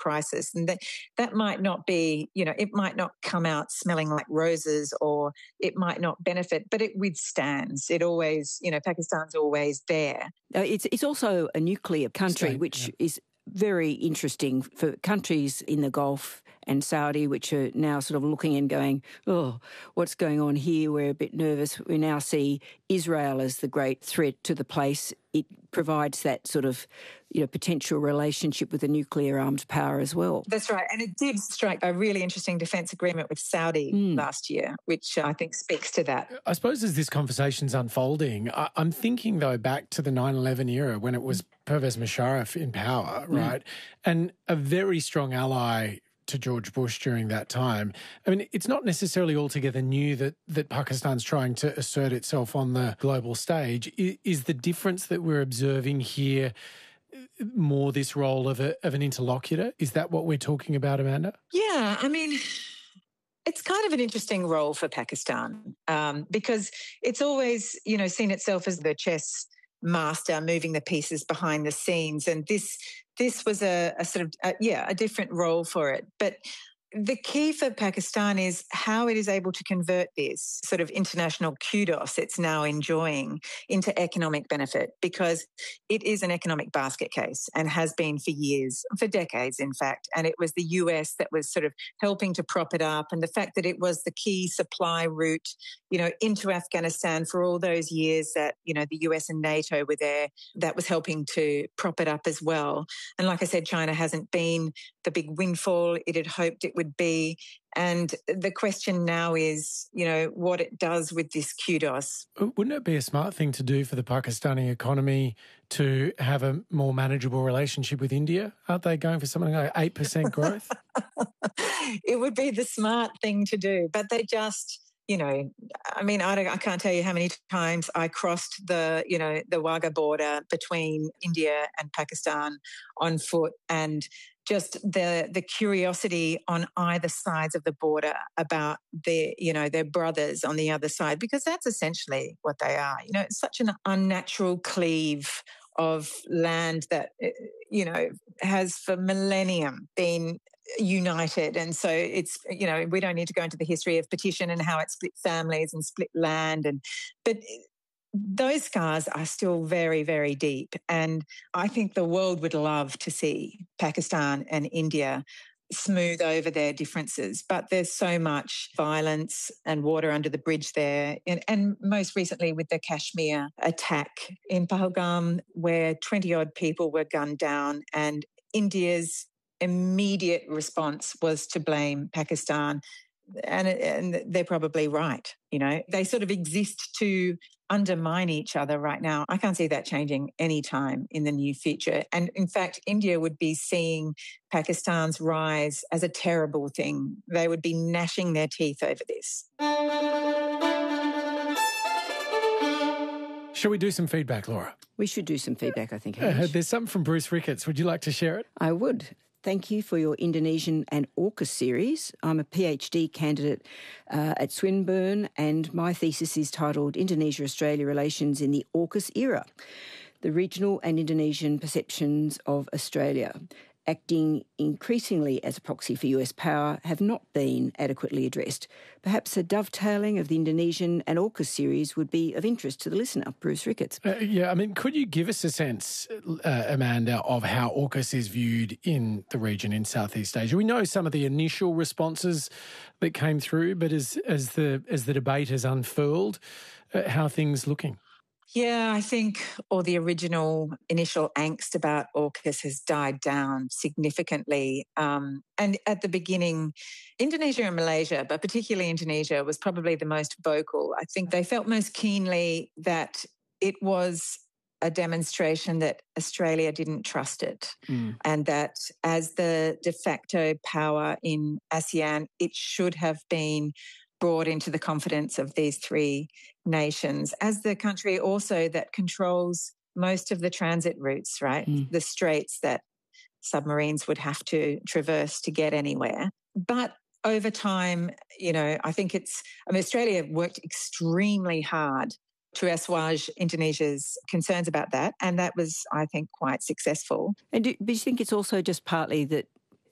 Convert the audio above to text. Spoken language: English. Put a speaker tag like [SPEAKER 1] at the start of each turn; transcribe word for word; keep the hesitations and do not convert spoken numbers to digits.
[SPEAKER 1] crisis. And that, that might not be, you know, it might not come out smelling like roses, or it might not benefit, but it withstands. It always, you know, Pakistan's always there.
[SPEAKER 2] Uh, it's, it's also a nuclear country,
[SPEAKER 3] State,
[SPEAKER 2] which
[SPEAKER 3] yeah.
[SPEAKER 2] is very interesting for countries in the Gulf and Saudi, which are now sort of looking and going, oh, what's going on here? We're a bit nervous. We now see Israel as the great threat to the place. It provides that sort of, you know, potential relationship with a nuclear armed power as well.
[SPEAKER 1] That's right. And it did strike a really interesting defence agreement with Saudi mm. last year, which I think speaks to that.
[SPEAKER 3] I suppose as this conversation's unfolding, I- I'm thinking, though, back to the nine eleven era when it was Pervez Musharraf in power, right? Mm. And a very strong ally to George Bush during that time. I mean, it's not necessarily altogether new that, that Pakistan's trying to assert itself on the global stage. Is, is the difference that we're observing here more this role of a, of an interlocutor? Is that what we're talking about, Amanda?
[SPEAKER 1] Yeah, I mean, it's kind of an interesting role for Pakistan um, because it's always, you know, seen itself as the chess master moving the pieces behind the scenes. And this this was a, a sort of, a, yeah, a different role for it. But the key for Pakistan is how it is able to convert this sort of international kudos it's now enjoying into economic benefit, because it is an economic basket case and has been for years, for decades, in fact. And it was the U S that was sort of helping to prop it up. And the fact that it was the key supply route, you know, into Afghanistan for all those years that, you know, the U S and NATO were there, that was helping to prop it up as well. And like I said, China hasn't been the big windfall it had hoped it would be. And the question now is, you know, what it does with this kudos.
[SPEAKER 3] Wouldn't it be a smart thing to do for the Pakistani economy to have a more manageable relationship with India? Aren't they going for something like eight percent growth?
[SPEAKER 1] It would be the smart thing to do, but they just... You know, I mean, I, don't, I can't tell you how many times I crossed the, you know, the Wagah border between India and Pakistan on foot, and just the the curiosity on either sides of the border about their, you know, their brothers on the other side, because that's essentially what they are. You know, it's such an unnatural cleave of land that, you know, has for millennium been united. And so it's, you know, we don't need to go into the history of partition and how it split families and split land. And but those scars are still very, very deep. And I think the world would love to see Pakistan and India smooth over their differences. But there's so much violence and water under the bridge there. And, and most recently with the Kashmir attack in Pahalgam, where twenty-odd people were gunned down, and India's immediate response was to blame Pakistan. And, and they're probably right. You know, they sort of exist to undermine each other right now. I can't see that changing anytime in the near future. And in fact, India would be seeing Pakistan's rise as a terrible thing. They would be gnashing their teeth over this.
[SPEAKER 3] Shall we do some feedback, Laura?
[SPEAKER 2] We should do some feedback, I think.
[SPEAKER 3] Uh, there's something from Bruce Ricketts. Would you like to share it?
[SPEAKER 2] I would. Thank you for your Indonesian and AUKUS series. I'm a PhD candidate uh, at Swinburne, and my thesis is titled Indonesia-Australia Relations in the AUKUS Era, the Regional and Indonesian Perceptions of Australia. Acting increasingly as a proxy for U S power, have not been adequately addressed. Perhaps a dovetailing of the Indonesian and AUKUS series would be of interest to the listener. Bruce Ricketts.
[SPEAKER 3] Uh, yeah, I mean, could you give us a sense, uh, Amanda, of how AUKUS is viewed in the region in Southeast Asia? We know some of the initial responses that came through, but as as the as the debate has unfurled, uh, how are things looking?
[SPEAKER 1] Yeah, I think all the original initial angst about AUKUS has died down significantly. Um, and at the beginning, Indonesia and Malaysia, but particularly Indonesia, was probably the most vocal. I think they felt most keenly that it was a demonstration that Australia didn't trust it, mm. and that as the de facto power in ASEAN, it should have been brought into the confidence of these three nations as the country also that controls most of the transit routes, right? Mm. The straits that submarines would have to traverse to get anywhere. But over time, you know, I think it's, I mean, Australia worked extremely hard to assuage Indonesia's concerns about that. And that was, I think, quite successful.
[SPEAKER 2] And do, but you think it's also just partly that